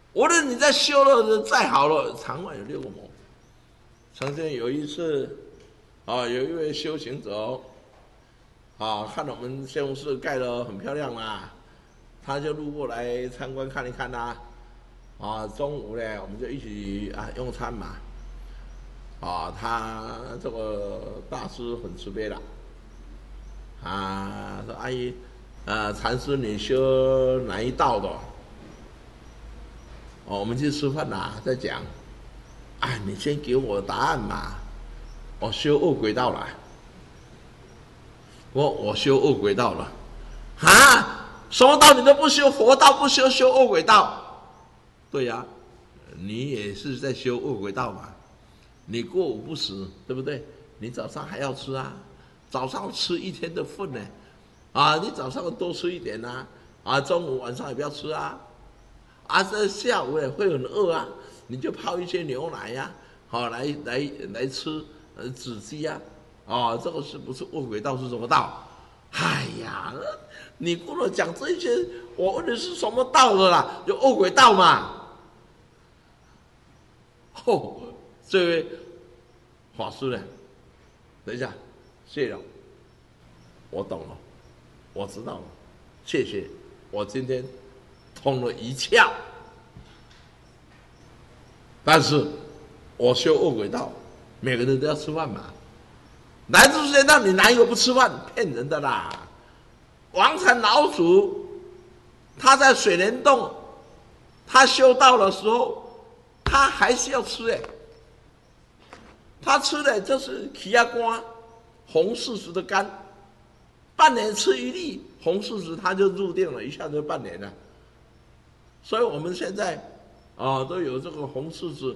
无论你在修的再好了，场外有6个魔。曾经有一次，有一位修行者，看我们仙湖寺盖得很漂亮啦，他就路过来参观看一看啦。中午呢，我们就一起用餐嘛。他这个大师很慈悲啦，说阿姨，禅师你修哪一道的？我们去吃饭啦，再讲。你先给我答案嘛。我修恶鬼道了。我修恶鬼道了。什么道你都不修，佛道不修，修恶鬼道？对呀，你也是在修恶鬼道嘛。你过午不食，对不对？你早上还要吃啊，早上吃1天的份呢。你早上多吃一点啊，中午晚上也不要吃啊。这下午也会很饿啊，你就泡一些牛奶呀，来吃止饥啊。这个是不是恶鬼道？是什么道？哎呀，你跟我讲这些，我问的是什么道的啦？就恶鬼道嘛。这位法师呢？等一下，谢了，我懂了，我知道了，谢谢，我今天通了一窍。但是我修恶鬼道，每个人都要吃饭嘛。来自世界道，你哪一个不吃饭？骗人的啦！王禅老祖他在水帘洞，他修道的时候，他还是要吃他吃的就是起亚瓜、红柿子的干，半年吃1粒红柿子，他就入定了，一下就半年了。所以我们现在都有这个红柿子，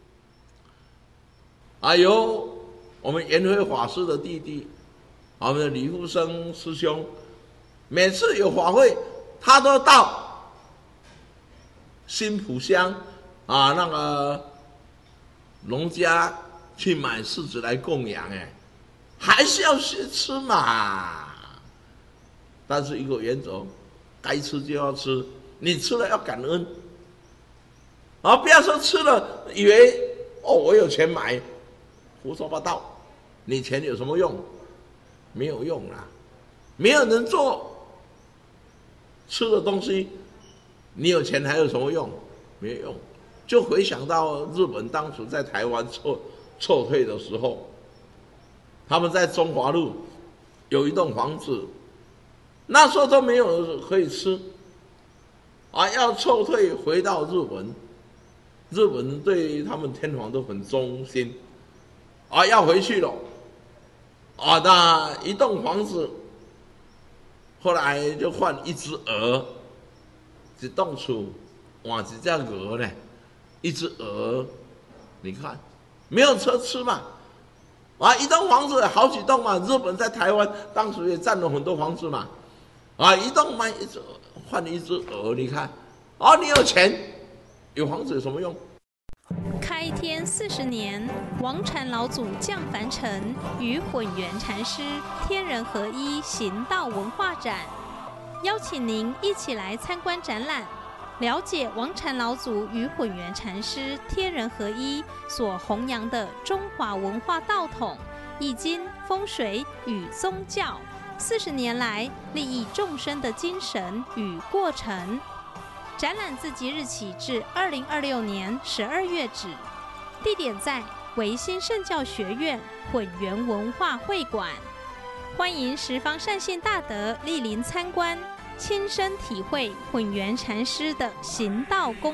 有我们圆辉法师的弟弟，我们的李富生师兄，每次有法会，他都到新浦乡那个农家去买柿子来供养，还是要去吃嘛。但是一个原则，该吃就要吃，你吃了要感恩，不要说吃了以为我有钱买，胡说八道。你钱有什么用？没有用啦，没有人做吃的东西，你有钱还有什么用？没有用。就回想到日本当时在台湾撤退的时候，他们在中华路有一栋房子，那时候都没有可以吃，要撤退回到日本，日本人对他们天皇都很忠心，要回去了，那一栋房子，后来就换一只鹅，一栋厝换一只鹅呢，一只鹅，你看没有车吃嘛，一栋房子好几栋嘛，日本在台湾当时也占了很多房子嘛，一栋卖一只换一只鹅，你看，你有钱有房子有什么用？ 开天40年，王禅老祖降凡尘，与混元禅师天人合一行道文化展，邀请您一起来参观展览，了解王禅老祖与混元禅师天人合一所弘扬的中华文化道统、易经、风水与宗教40年来利益众生的精神与过程。展览自即日起至2026年12月止，地点在维新圣教学院混元文化会馆，欢迎十方善信大德莅临参观，亲身体会混元禅师的行道功